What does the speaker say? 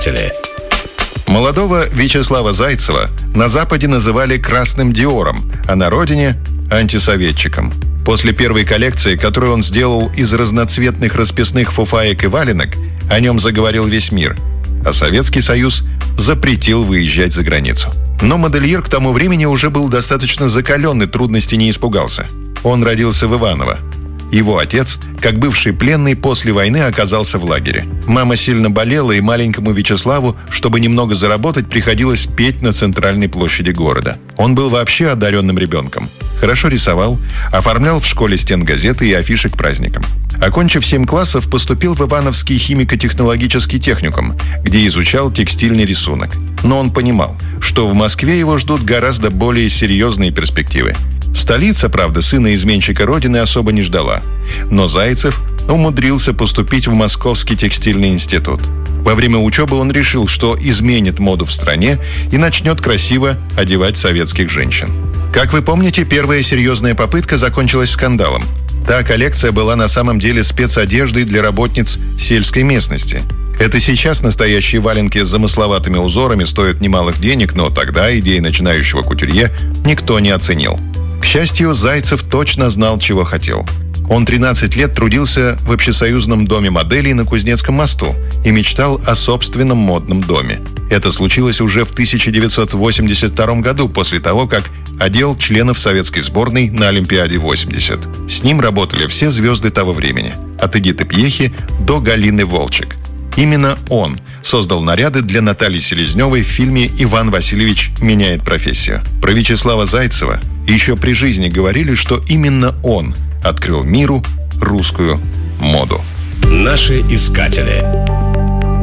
искатели. Молодого Вячеслава Зайцева на Западе называли «красным Диором», а на родине – антисоветчиком. После первой коллекции, которую он сделал из разноцветных расписных фуфаек и валенок, о нем заговорил весь мир, а Советский Союз запретил выезжать за границу. Но модельер к тому времени уже был достаточно закален и трудностей не испугался. Он родился в Иваново. Его отец, как бывший пленный, после войны оказался в лагере. Мама сильно болела, и маленькому Вячеславу, чтобы немного заработать, приходилось петь на центральной площади города. Он был вообще одаренным ребенком. Хорошо рисовал, оформлял в школе стенгазеты и афиши к праздникам. Окончив 7 классов, поступил в Ивановский химико-технологический техникум, где изучал текстильный рисунок. Но он понимал, что в Москве его ждут гораздо более серьезные перспективы. Столица, правда, сына изменщика родины особо не ждала. Но Зайцев умудрился поступить в Московский текстильный институт. Во время учебы он решил, что изменит моду в стране и начнет красиво одевать советских женщин. Как вы помните, первая серьезная попытка закончилась скандалом. Та коллекция была на самом деле спецодеждой для работниц сельской местности. Это сейчас настоящие валенки с замысловатыми узорами стоят немалых денег, но тогда идеи начинающего кутюрье никто не оценил. К счастью, Зайцев точно знал, чего хотел. Он 13 лет трудился в общесоюзном доме моделей на Кузнецком мосту и мечтал о собственном модном доме. Это случилось уже в 1982 году, после того, как одел членов советской сборной на Олимпиаде 80. С ним работали все звезды того времени, от Эдиты Пьехи до Галины Волчек. Именно он создал наряды для Натальи Селезневой в фильме «Иван Васильевич меняет профессию». Про Вячеслава Зайцева еще при жизни говорили, что именно он открыл миру русскую моду. Наши искатели.